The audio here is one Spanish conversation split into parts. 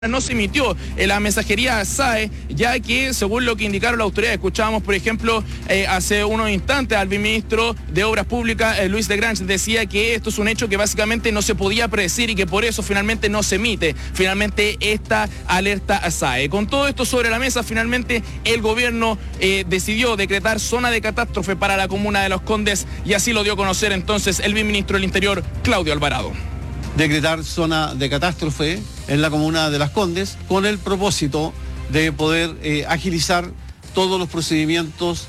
no se emitió en la mensajería SAE, ya que según lo que indicaron las autoridades, escuchábamos por ejemplo hace unos instantes al viceministro de Obras Públicas, Luis de Grange, decía que esto es un hecho que básicamente no se podía predecir y que por eso finalmente no se emite finalmente esta alerta SAE. Con todo esto sobre la mesa, finalmente el gobierno decidió decretar zona de catástrofe para la comuna de Las Condes y así lo dio a conocer entonces el viceministro del Interior, Claudio Alvarado. Decretar zona de catástrofe en la comuna de Las Condes con el propósito de poder agilizar todos los procedimientos.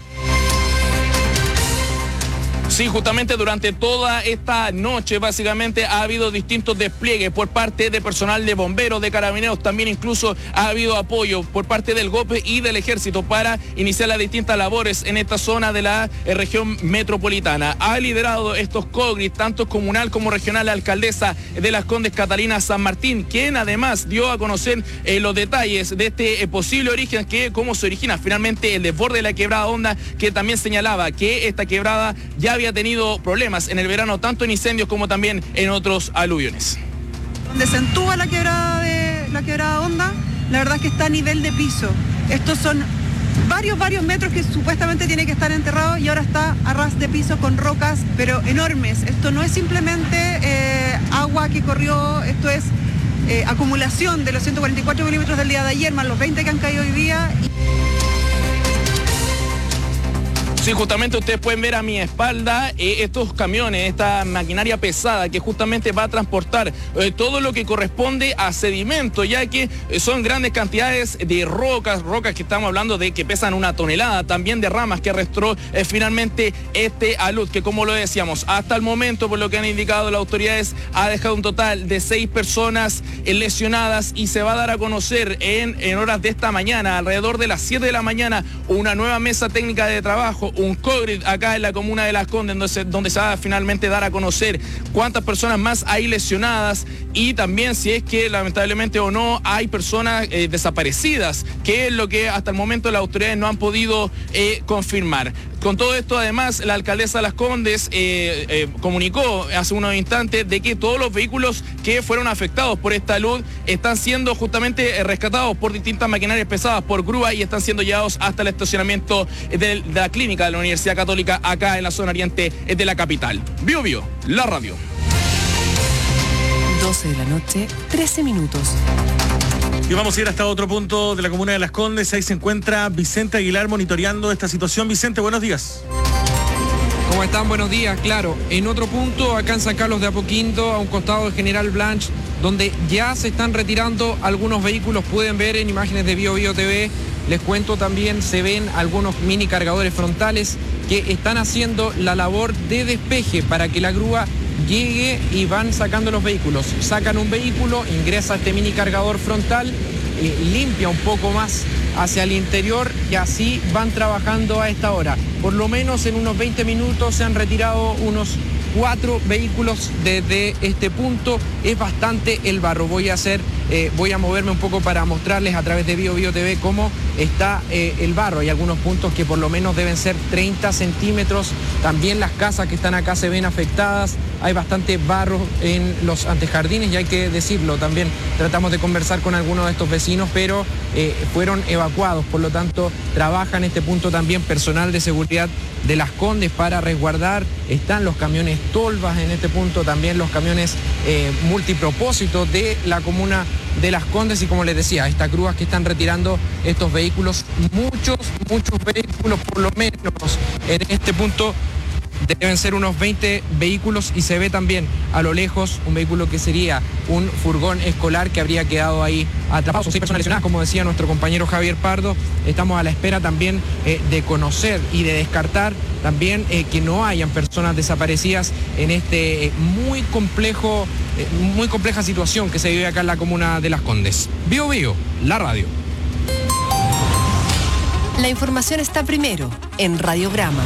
Sí, justamente durante toda esta noche básicamente ha habido distintos despliegues por parte de personal de bomberos, de carabineros, también incluso ha habido apoyo por parte del GOPE y del Ejército para iniciar las distintas labores en esta zona de la región metropolitana. Ha liderado estos COGRIS, tanto comunal como regional, la alcaldesa de Las Condes, Catalina San Martín, quien además dio a conocer los detalles de este posible origen, que cómo se origina finalmente el desborde de la quebrada Honda, que también señalaba que esta quebrada ya había tenido problemas en el verano, tanto en incendios como también en otros aluviones. Donde se entúa la quebrada Honda, la verdad es que está a nivel de piso. Estos son varios metros que supuestamente tiene que estar enterrado y ahora está a ras de piso con rocas, pero enormes. Esto no es simplemente agua que corrió, esto es acumulación de los 144 milímetros del día de ayer, más los 20 que han caído hoy día. Sí, justamente ustedes pueden ver a mi espalda estos camiones, esta maquinaria pesada que justamente va a transportar todo lo que corresponde a sedimento, ya que son grandes cantidades de rocas que estamos hablando de que pesan 1 tonelada, también de ramas que arrastró finalmente este alud, que como lo decíamos, hasta el momento, por lo que han indicado las autoridades, ha dejado un total de 6 personas lesionadas y se va a dar a conocer en horas de esta mañana, alrededor de las 7 de la mañana, una nueva mesa técnica de trabajo, un COGRIS acá en la comuna de Las Condes, donde se va a finalmente dar a conocer cuántas personas más hay lesionadas y también si es que lamentablemente o no hay personas desaparecidas, que es lo que hasta el momento las autoridades no han podido confirmar. Con todo esto, además, la alcaldesa de Las Condes comunicó hace unos instantes de que todos los vehículos que fueron afectados por esta luz están siendo justamente rescatados por distintas maquinarias pesadas, por grúa, y están siendo llevados hasta el estacionamiento de la clínica de la Universidad Católica acá en la zona oriente de la capital. Bio Bio, la radio. 12 de la noche, 13 minutos. Y vamos a ir hasta otro punto de la comuna de Las Condes. Ahí se encuentra Vicente Aguilar monitoreando esta situación. Vicente, buenos días. ¿Cómo están? Buenos días. Claro, en otro punto, acá en San Carlos de Apoquindo, a un costado del General Blanch, donde ya se están retirando algunos vehículos, pueden ver en imágenes de Bio Bio TV. Les cuento también, se ven algunos mini cargadores frontales que están haciendo la labor de despeje para que la grúa llegue y van sacando los vehículos. Sacan un vehículo, ingresa este mini cargador frontal, limpia un poco más hacia el interior y así van trabajando a esta hora. Por lo menos en unos 20 minutos se han retirado unos 4 vehículos desde este punto. Es bastante el barro. Voy a moverme un poco para mostrarles a través de Bio Bio TV cómo está el barro. Hay algunos puntos que por lo menos deben ser 30 centímetros. También las casas que están acá se ven afectadas. Hay bastante barro en los antejardines y hay que decirlo. También tratamos de conversar con algunos de estos vecinos, pero fueron evacuados. Por lo tanto, trabaja en este punto también personal de seguridad de Las Condes para resguardar. Están los camiones tolvas en este punto, también los camiones multipropósito de la comuna de Las Condes, y como les decía, estas grúas que están retirando estos vehículos, muchos vehículos por lo menos en este punto. Deben ser unos 20 vehículos y se ve también a lo lejos un vehículo que sería un furgón escolar que habría quedado ahí atrapado. Son 6 personas lesionadas, como decía nuestro compañero Javier Pardo. Estamos a la espera también de conocer y de descartar también que no hayan personas desaparecidas en este muy compleja situación que se vive acá en la comuna de Las Condes. Bio Bio, la radio. La información está primero en Radiograma.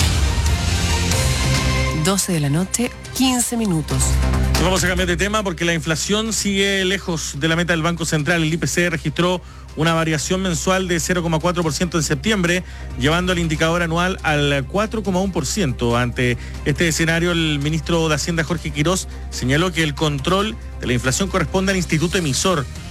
12 de la noche, 15 minutos. Vamos a cambiar de tema porque la inflación sigue lejos de la meta del Banco Central. El IPC registró una variación mensual de 0,4% en septiembre, llevando el indicador anual al 4,1%. Ante este escenario, el ministro de Hacienda, Jorge Quirós, señaló que el control de la inflación corresponde al instituto emisor.